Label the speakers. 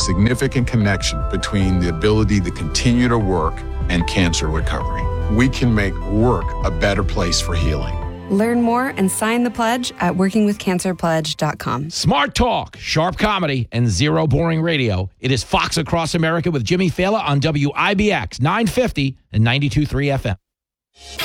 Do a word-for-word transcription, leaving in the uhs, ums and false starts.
Speaker 1: significant connection between the ability to continue to work and cancer recovery. We can make work a better place for healing.
Speaker 2: Learn more and sign the pledge at working with cancer pledge dot com.
Speaker 3: Smart talk, sharp comedy, and zero boring radio. It is Fox Across America with Jimmy Fallon on W I B X nine fifty and ninety-two point three F M.